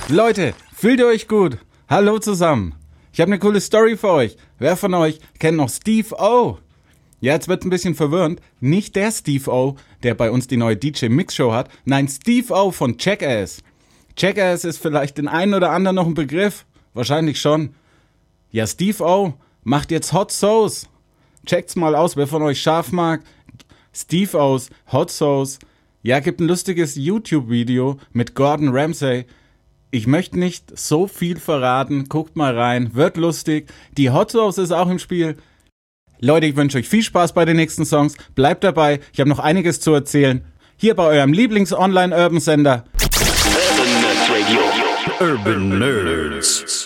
Leute, fühlt ihr euch gut? Hallo zusammen. Ich habe eine coole Story für euch. Wer von euch kennt noch Steve O? Ja, jetzt wird's ein bisschen verwirrend. Nicht der Steve O, der bei uns die neue DJ-Mix-Show hat. Nein, Steve O von Jackass. Jackass ist vielleicht den einen oder anderen noch ein Begriff. Wahrscheinlich schon. Ja, Steve O macht jetzt Hot Sauce. Checkt's mal aus, wer von euch scharf mag. Steve O's Hot Sauce. Ja, gibt ein lustiges YouTube-Video mit Gordon Ramsay. Ich möchte nicht so viel verraten. Guckt mal rein. Wird lustig. Die Hot Sauce ist auch im Spiel. Leute, ich wünsche euch viel Spaß bei den nächsten Songs. Bleibt dabei. Ich habe noch einiges zu erzählen. Hier bei eurem Lieblings-Online-Urban-Sender. Urban Nerds Radio. Urban Nerds.